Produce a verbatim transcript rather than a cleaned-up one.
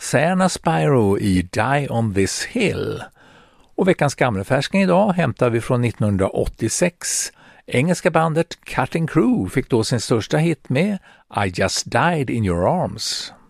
Xana Spyro i Die on this Hill. Och veckans gammelfärsking idag hämtar vi från nittonhundraåttiosex. Engelska bandet Cutting Crew fick då sin största hit med I Just Died in Your Arms.